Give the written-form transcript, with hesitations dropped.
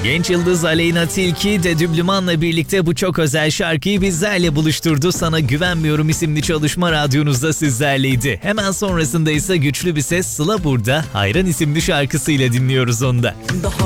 Genç yıldız Aleyna Tilki de Düblüman'la birlikte bu çok özel şarkıyı bizlerle buluşturdu. Sana Güvenmiyorum isimli çalışma radyonuzda sizlerleydi. Hemen sonrasında ise güçlü bir ses Sıla burada Hayran isimli şarkısıyla dinliyoruz onu da. Daha